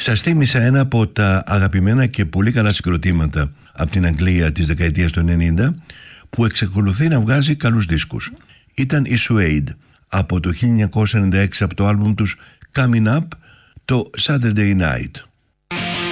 Σας θύμισα ένα από τα αγαπημένα και πολύ καλά συγκροτήματα από την Αγγλία της δεκαετίας του 90 που εξακολουθεί να βγάζει καλούς δίσκους. Ήταν η Suede από το 1996 από το άλμπουμ τους Coming Up, το Saturday Night.